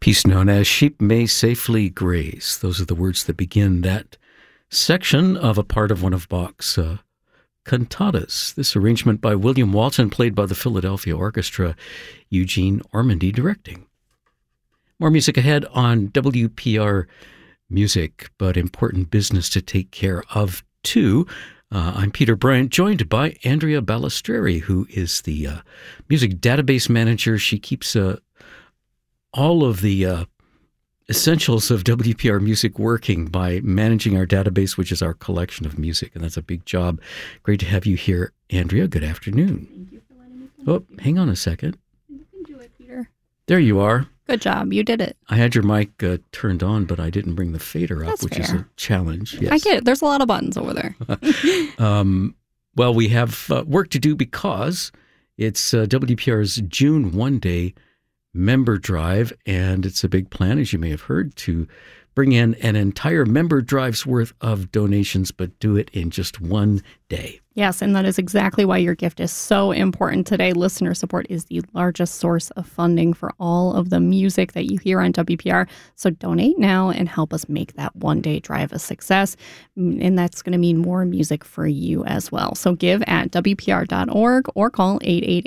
piece known as Sheep May Safely Graze. Those are the words that begin that section of a part of one of Bach's cantatas. This arrangement by William Walton, played by the Philadelphia Orchestra, Eugene Ormandy directing. More music ahead on WPR Music, but important business to take care of too. I'm Peter Bryant, joined by Andrea Balistreri, who is the music database manager. She keeps all of the essentials of WPR music working by managing our database, which is our collection of music, and that's a big job. Great to have you here, Andrea. Good afternoon. Thank you for letting me come. Hang on a second. You can do it, Peter. There you are. Good job. You did it. I had your mic turned on, but I didn't bring the fader up, That's which fair. is a challenge. Yes. I get it. There's a lot of buttons over there. Well, we have work to do because it's WPR's June 1-day member drive, and it's a big plan, as you may have heard, to bring in an entire member drive's worth of donations, but do it in just one day. Yes, and that is exactly why your gift is so important today. Listener support is the largest source of funding for all of the music that you hear on WPR. So donate now and help us make that one-day drive a success. And that's going to mean more music for you as well. So give at WPR.org or call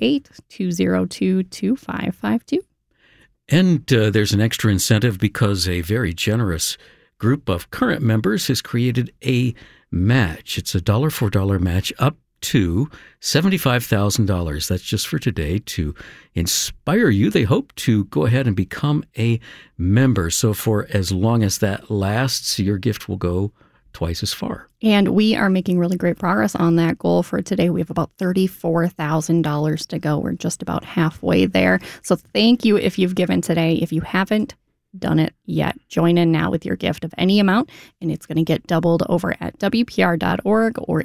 888-202-2552. And there's an extra incentive because a very generous group of current members has created a match. It's a $1 for $1 match up to $75,000. That's just for today to inspire you. They hope to go ahead and become a member. So for as long as that lasts, your gift will go twice as far. And we are making really great progress on that goal for today. We have about $34,000 to go. We're just about halfway there. So thank you if you've given today. If you haven't done it yet, join in now with your gift of any amount, and it's going to get doubled over at WPR.org or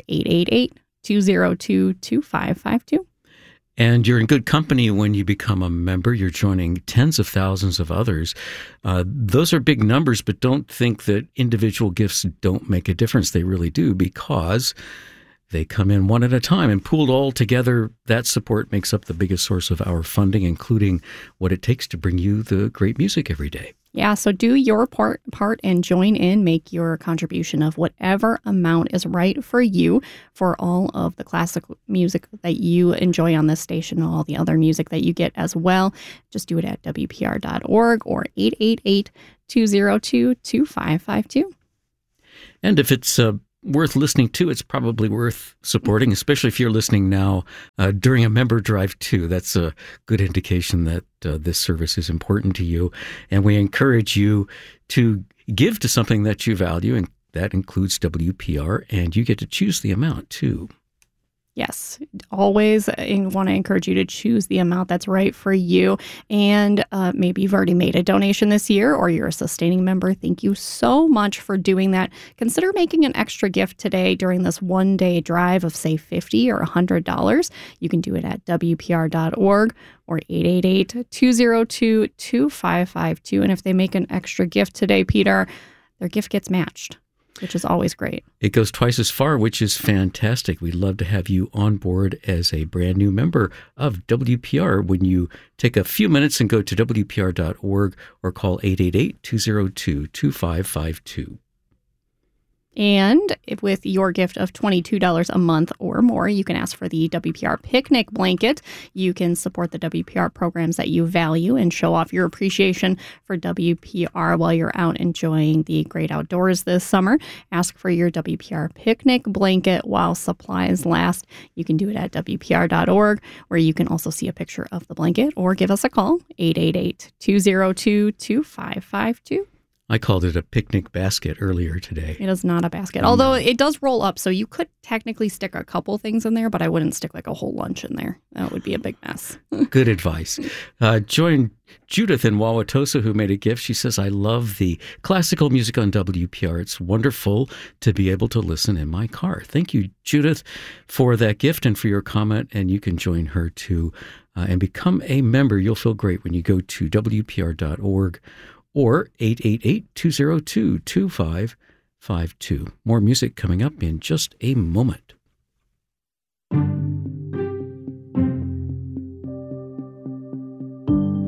888-202-2552. And you're in good company when you become a member. You're joining tens of thousands of others. Those are big numbers, but don't think that individual gifts don't make a difference. They really do, because they come in one at a time, and pooled all together, that support makes up the biggest source of our funding, including what it takes to bring you the great music every day. Yeah, so do your part and join in. Make your contribution of whatever amount is right for you for all of the classic music that you enjoy on this station and all the other music that you get as well. Just do it at WPR.org or 888-202-2552. And if it's worth listening to, it's probably worth supporting, especially if you're listening now during a member drive too. That's a good indication that this service is important to you. And we encourage you to give to something that you value, and that includes WPR, and you get to choose the amount too. Yes, always want to encourage you to choose the amount that's right for you. And maybe you've already made a donation this year, or you're a sustaining member. Thank you so much for doing that. Consider making an extra gift today during this one-day drive of, say, $50 or $100. You can do it at WPR.org or 888-202-2552. And if they make an extra gift today, Peter, their gift gets matched, which is always great. It goes twice as far, which is fantastic. We'd love to have you on board as a brand new member of WPR when you take a few minutes and go to WPR.org or call 888-202-2552. And with your gift of $22 a month or more, you can ask for the WPR picnic blanket. You can support the WPR programs that you value and show off your appreciation for WPR while you're out enjoying the great outdoors this summer. Ask for your WPR picnic blanket while supplies last. You can do it at WPR.org, where you can also see a picture of the blanket, or give us a call, 888-202-2552. I called it a picnic basket earlier today. It is not a basket, although it does roll up, so you could technically stick a couple things in there, but I wouldn't stick like a whole lunch in there. That would be a big mess. Good advice. Join Judith in Wauwatosa, who made a gift. She says, I love the classical music on WPR. It's wonderful to be able to listen in my car. Thank you, Judith, for that gift and for your comment, and you can join her too and become a member. You'll feel great when you go to WPR.org or 888-202-2552. More music coming up in just a moment.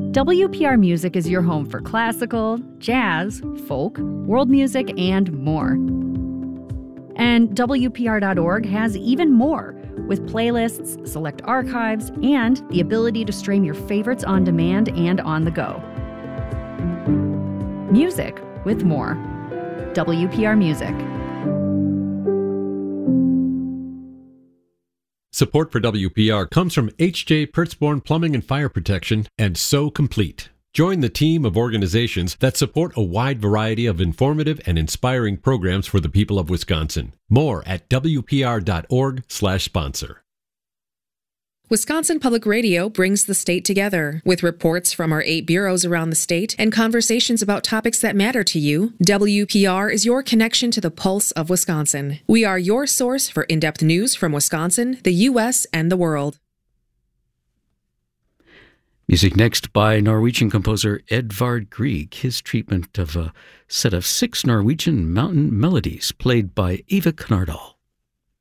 WPR Music is your home for classical, jazz, folk, world music, and more. And WPR.org has even more, with playlists, select archives, and the ability to stream your favorites on demand and on the go. Music with more. WPR Music. Support for WPR comes from H.J. Pertzborn Plumbing and Fire Protection and So Complete. Join the team of organizations that support a wide variety of informative and inspiring programs for the people of Wisconsin. More at WPR.org/sponsor. Wisconsin Public Radio brings the state together. With reports from our 8 bureaus around the state and conversations about topics that matter to you, WPR is your connection to the pulse of Wisconsin. We are your source for in-depth news from Wisconsin, the U.S., and the world. Music next by Norwegian composer Edvard Grieg, his treatment of a set of 6 Norwegian mountain melodies played by Eva Knardal.